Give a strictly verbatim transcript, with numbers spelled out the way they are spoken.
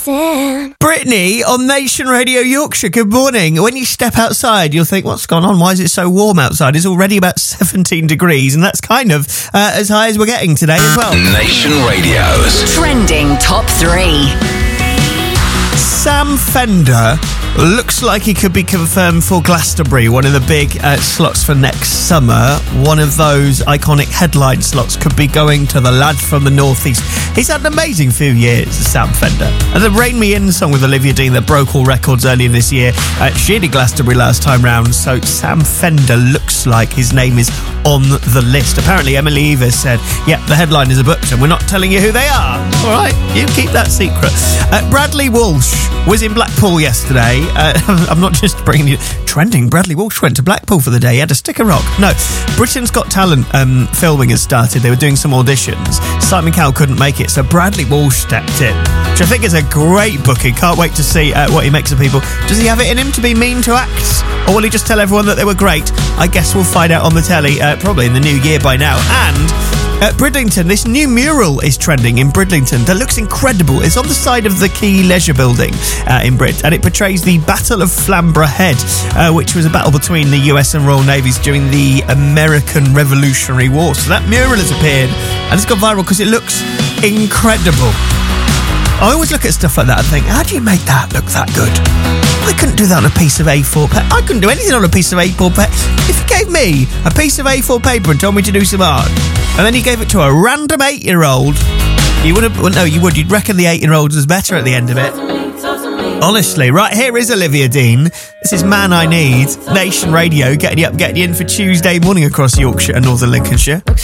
missing. Brittany on Nation Radio Yorkshire, good morning. When you step outside, you'll think, what's gone on? Why is it so warm outside? It's already about seventeen degrees, and that's kind of uh, as high as we're getting today as well. Nation Radio's Trending Top three. Sam Fender looks like he could be confirmed for Glastonbury, one of the big uh, slots for next summer. One of those iconic headline slots could be going to the lad from the northeast. He's had an amazing few years, Sam Fender. And the Rain Me In song with Olivia Dean that broke all records earlier this year. Uh, she did Glastonbury last time round, so Sam Fender looks like his name is on the list. Apparently Emily Eva said, yeah, the headliners are booked and we're not telling you who they are. All right, you keep that secret. Uh, Bradley Walsh was in Blackpool yesterday. Uh, I'm not just bringing you trending. Bradley Walsh went to Blackpool for the day. He had a sticker rock. No, Britain's Got Talent um, filming has started. They were doing some auditions. Simon Cowell couldn't make it, so Bradley Walsh stepped in, which I think is a great booking. Can't wait to see uh, what he makes of people. Does he have it in him to be mean to acts, or will he just tell everyone that they were great? I guess we'll find out on the telly, uh, probably in the new year by now. And at Bridlington, this new mural is trending in Bridlington that looks incredible. It's on the side of the Key Leisure Building uh, in Brid, and it portrays the Battle of Flamborough Head, uh, which was a battle between the U S and Royal Navies during the American Revolutionary War. So that mural has appeared, and it's gone viral because it looks incredible. I always look at stuff like that and think, how do you make that look that good? I couldn't do that on a piece of A four paper. I couldn't do anything on a piece of A four paper. If you gave me a piece of A four paper and told me to do some art, and then you gave it to a random eight-year-old, you would have... Well, no, you would. You'd reckon the eight-year-old was better at the end of it. Honestly. Right, here is Olivia Dean. This is Man I Need. Nation Radio, getting you up, getting you in for Tuesday morning across Yorkshire and Northern Lincolnshire.